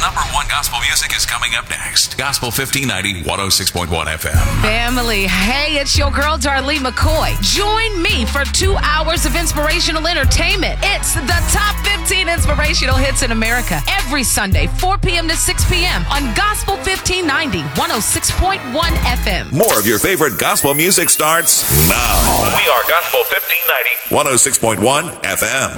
#1 gospel music is coming up next. Gospel 1590, 106.1 FM. Family, hey, it's your girl, Darlene McCoy. Join me for 2 hours of inspirational entertainment. It's the top 15 inspirational hits in America. Every Sunday, 4 p.m. to 6 p.m. on Gospel 1590, 106.1 FM. More of your favorite gospel music starts now. We are Gospel 1590, 106.1 FM.